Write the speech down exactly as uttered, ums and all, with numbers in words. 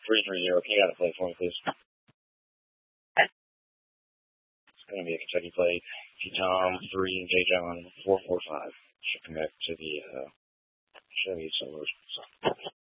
three three zero. Can you got a plate for me, please? It's going to be a Kentucky plate. T Tom three J John four four five. Should connect to the uh, Chevy Solar.